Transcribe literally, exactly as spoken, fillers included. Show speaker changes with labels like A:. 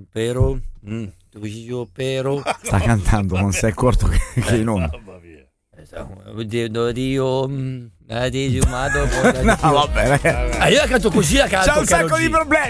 A: pero, mm, tu io pero.
B: Sta cantando, non sei accorto che, che non.
A: Dio, Dio, mm, eh, Dio, ma dopo,
B: No, vabbè.
A: Ah, io la canto così, la canto.
B: C'ha un
A: caro
B: sacco
A: G.
B: di problemi.